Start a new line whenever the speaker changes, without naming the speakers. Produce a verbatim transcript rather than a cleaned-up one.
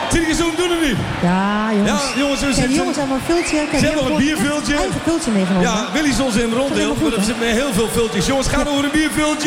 Tirkezoen doen het niet.
Ja, jongens.
Ja, jongens, we
Kijk,
zitten...
die jongens hebben een vultje. Kijk,
Ze hebben nog een
gewoon
bierviltje.
Eigen vultje meegenomen.
Ja, Willy is ons in ronddeelt, maar er zitten heel veel viltjes. Jongens, ga over een bierviltje.